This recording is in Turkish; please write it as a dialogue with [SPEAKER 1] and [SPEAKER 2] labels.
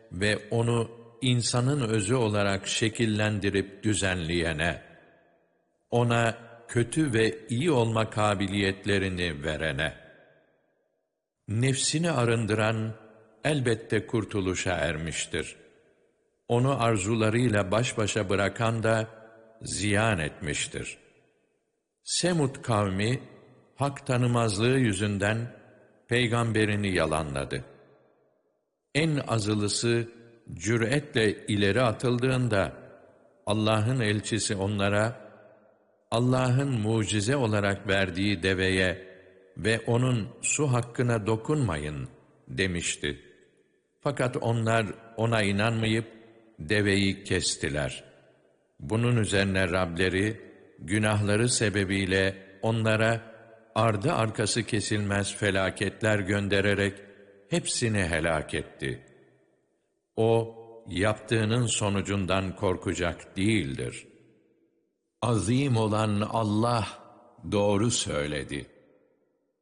[SPEAKER 1] ve onu insanın özü olarak şekillendirip düzenleyene, ona kötü ve iyi olma kabiliyetlerini verene, nefsini arındıran elbette kurtuluşa ermiştir. Onu arzularıyla baş başa bırakan da ziyan etmiştir. Semud kavmi, hak tanımazlığı yüzünden peygamberini yalanladı. En azılısı cüretle ileri atıldığında, Allah'ın elçisi onlara, Allah'ın mucize olarak verdiği deveye ve onun su hakkına dokunmayın demişti. Fakat onlar ona inanmayıp deveyi kestiler. Bunun üzerine Rableri günahları sebebiyle onlara ardı arkası kesilmez felaketler göndererek hepsini helak etti. O yaptığının sonucundan korkacak değildir. Azim olan Allah doğru söyledi.